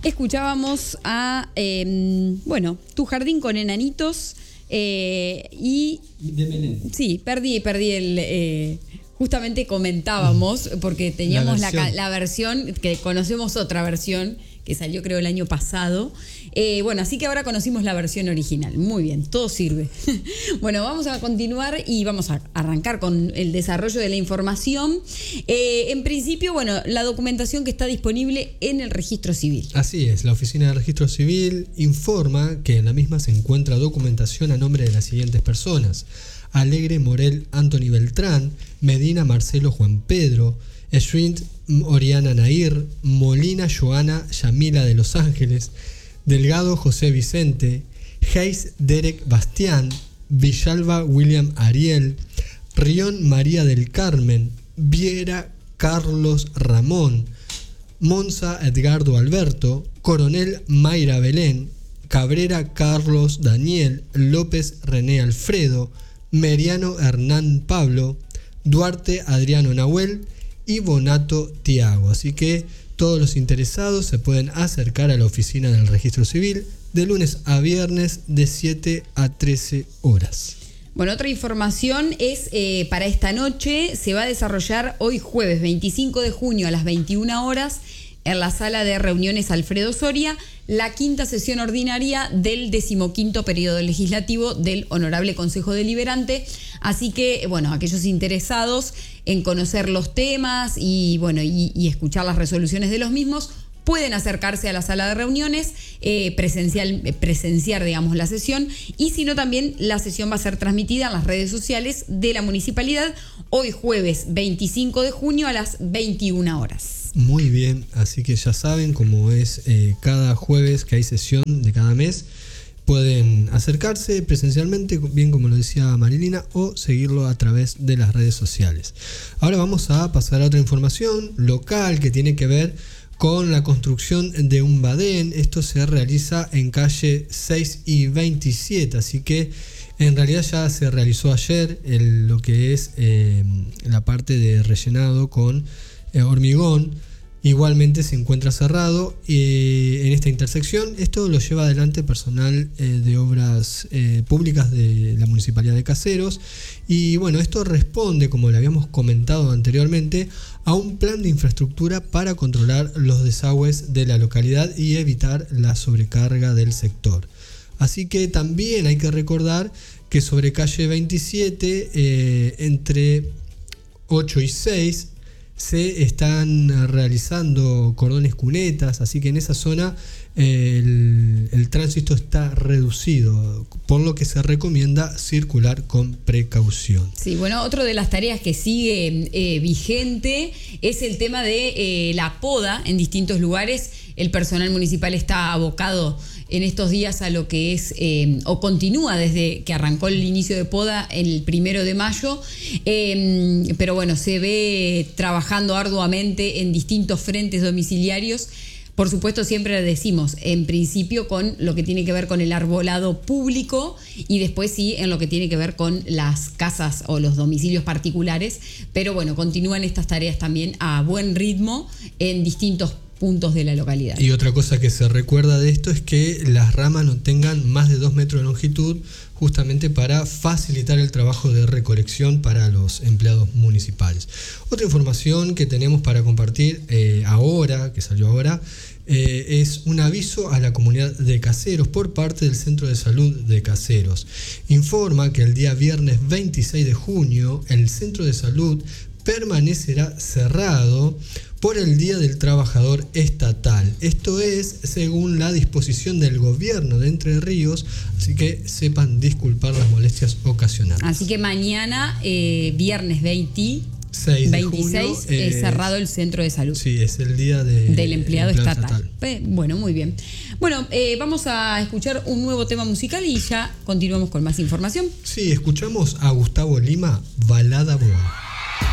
Escuchábamos a, Tu jardín con enanitos y... De Belén. Sí, perdí el... justamente comentábamos, porque teníamos la versión, que conocemos otra versión, que salió creo el año pasado. Así que ahora conocimos la versión original. Muy bien, todo sirve. Bueno, vamos a continuar y vamos a arrancar con el desarrollo de la información. En principio, la documentación que está disponible en el registro civil. Así es, la Oficina de Registro Civil informa que en la misma se encuentra documentación a nombre de las siguientes personas: Alegre Morel Anthony Beltrán, Medina Marcelo Juan Pedro, Schwint Oriana Nair, Molina Joana Yamila de Los Ángeles, Delgado José Vicente, Hayes Derek Bastián, Villalba William Ariel, Rión María del Carmen, Viera Carlos Ramón, Monza Edgardo Alberto, Coronel Mayra Belén, Cabrera Carlos Daniel, López René Alfredo, Meriano Hernán Pablo, Duarte Adriano Nahuel y Bonato Tiago. Así que todos los interesados se pueden acercar a la oficina del Registro Civil de lunes a viernes de 7 a 13 horas. Bueno, otra información es para esta noche. Se va a desarrollar hoy jueves 25 de junio a las 21 horas en la sala de reuniones Alfredo Soria la quinta sesión ordinaria del 15º periodo legislativo del Honorable Consejo Deliberante. Así que, aquellos interesados en conocer los temas y escuchar las resoluciones de los mismos, pueden acercarse a la sala de reuniones, presenciar, la sesión, y si no, también la sesión va a ser transmitida en las redes sociales de la municipalidad hoy jueves 25 de junio a las 21 horas. Muy bien, así que ya saben cómo es cada jueves que hay sesión de cada mes. Pueden acercarse presencialmente, bien como lo decía Marilina, o seguirlo a través de las redes sociales. Ahora vamos a pasar a otra información local que tiene que ver con la construcción de un badén. Esto se realiza en calle 6 y 27, así que en realidad ya se realizó ayer lo que es la parte de rellenado con hormigón. Igualmente se encuentra cerrado en esta intersección. Esto lo lleva adelante personal de obras públicas de la Municipalidad de Caseros. Y esto responde, como le habíamos comentado anteriormente, a un plan de infraestructura para controlar los desagües de la localidad y evitar la sobrecarga del sector. Así que también hay que recordar que sobre calle 27, entre 8 y 6, se están realizando cordones cunetas, así que en esa zona el tránsito está reducido, por lo que se recomienda circular con precaución. Sí, otro de las tareas que sigue vigente es el tema de la poda en distintos lugares. El personal municipal está abocado en estos días a lo que es, o continúa desde que arrancó el inicio de poda el 1 de mayo, pero se ve trabajando arduamente en distintos frentes domiciliarios. Por supuesto, siempre decimos, en principio con lo que tiene que ver con el arbolado público y después sí en lo que tiene que ver con las casas o los domicilios particulares, pero continúan estas tareas también a buen ritmo en distintos puntos de la localidad. Y otra cosa que se recuerda de esto es que las ramas no tengan más de 2 metros de longitud, justamente para facilitar el trabajo de recolección para los empleados municipales. Otra información que tenemos para compartir que salió ahora, es un aviso a la comunidad de Caseros por parte del Centro de Salud de Caseros. Informa que el día viernes 26 de junio el Centro de Salud permanecerá cerrado por el Día del Trabajador Estatal. Esto es según la disposición del gobierno de Entre Ríos, así que sepan disculpar las molestias ocasionadas. Así que mañana, viernes 26, es cerrado el centro de salud. Sí, es el día del empleado estatal. Muy bien. Vamos a escuchar un nuevo tema musical y ya continuamos con más información. Sí, escuchamos a Gustavo Lima, Balada Boa.